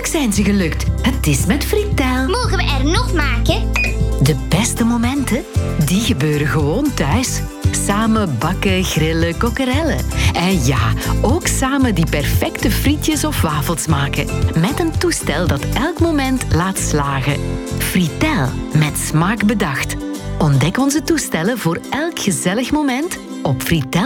Eindelijk zijn ze gelukt. Het is met Fritel. Mogen we er nog maken? De beste momenten, die gebeuren gewoon thuis. Samen bakken, grillen, kokkerellen. En ja, ook samen die perfecte frietjes of wafels maken. Met een toestel dat elk moment laat slagen. Fritel, met smaak bedacht. Ontdek onze toestellen voor elk gezellig moment op fritel.